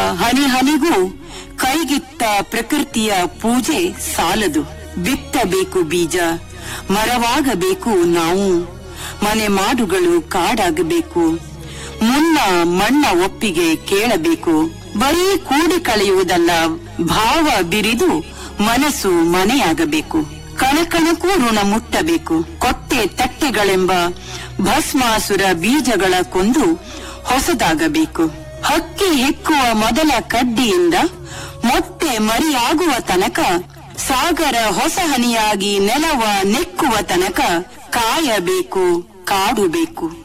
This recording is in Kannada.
ಹನಿ ಹನಿಗೂ ಕೈಗಿತ್ತ ಪ್ರಕೃತಿಯ ಪೂಜೆ ಸಾಲದು. ಬಿತ್ತಬೇಕು ಬೀಜ, ಮರವಾಗಬೇಕು ನಾವು, ಮನೆ ಮಾಡುಗಳು ಕಾಡಾಗಬೇಕು. ಮುನ್ನ ಮಣ್ಣ ಒಪ್ಪಿಗೆ ಕೇಳಬೇಕು. ಬರೀ ಕೂಡಿ ಕಳೆಯುವುದಲ್ಲ, ಭಾವ ಬಿರಿದು ಮನಸ್ಸು ಮನೆಯಾಗಬೇಕು. ಕಣಕಣಕ್ಕೂ ಋಣ ಮುಟ್ಟಬೇಕು. ಕೊಟ್ಟೆ ತಟ್ಟೆಗಳೆಂಬ ಭಸ್ಮಾಸುರ ಬೀಜಗಳ ಕೊಂದು ಹೊಸದಾಗಬೇಕು. ಹಕ್ಕಿ ಹೆಕ್ಕುವ ಮೊದಲ ಕಡ್ಡಿಯಿಂದ ಮೊಟ್ಟೆ ಮರಿಯಾಗುವ ತನಕ, ಸಾಗರ ಹೊಸ ಹನಿಯಾಗಿ ನೆಲವ ನೆಕ್ಕುವ ತನಕ ಕಾಯಬೇಕು, ಕಾಡುಬೇಕು.